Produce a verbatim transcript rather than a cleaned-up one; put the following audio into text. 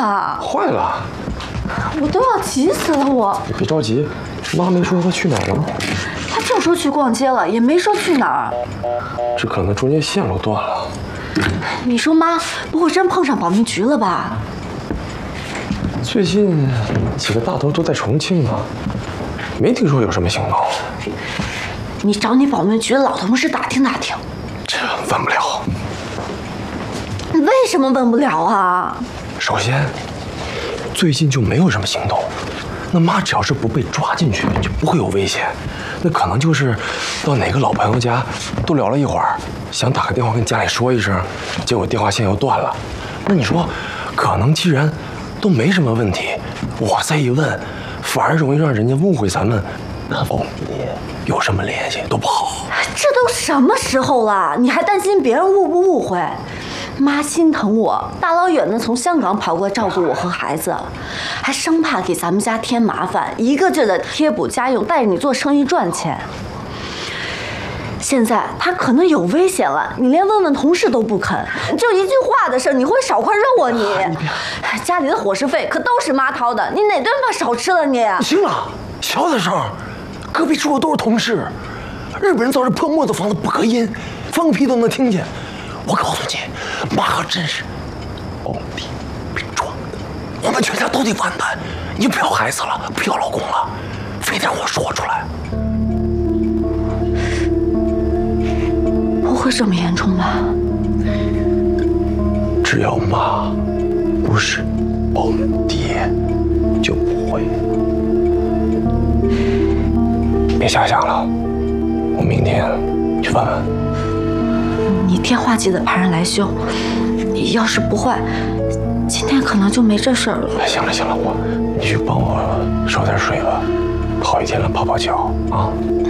了。 坏了！ 我都要急死了我。 你别着急，妈没说她去哪儿了。 她就说去逛街了，也没说去哪儿。 这可能中间线路断了。 你说妈不会真碰上保密局了吧？ 最近几个大头都在重庆呢，没听说有什么行动。 你找你保密局的老同事打听打听。 这问不了。 为什么问不了啊？ 首先，最近就没有什么行动。那妈只要是不被抓进去，就不会有危险。那可能就是到哪个老朋友家，都聊了一会儿，想打个电话跟家里说一声，结果电话线又断了。那你说，可能既然都没什么问题，我再一问，反而容易让人家误会咱们跟我有什么联系，多不好。 这都什么时候了，你还担心别人误不误会？妈心疼我，大老远的从香港跑过来照顾我和孩子，还生怕给咱们家添麻烦，一个劲的贴补家用，带着你做生意赚钱。现在他可能有危险了，你连问问同事都不肯，就一句话的事，你会少块肉啊你？家里的伙食费可都是妈掏的，你哪顿饭少吃了你？ 行了，小点声，隔壁住的都是同事，日本人造这破木头房子不隔音，放屁都能听见。我告诉你，妈可真是皇帝被撞的，我们全家都得完蛋。你不要孩子了，不要老公了，非得让我说出来。 不会这么严重吧？ 只要妈不是我爹，就不会。别瞎想了，我明天去问问。 你电话记得派人来修，要是不坏，今天可能就没这事儿了。 行了行了，我你去帮我烧点水吧，好一天了，泡泡脚啊。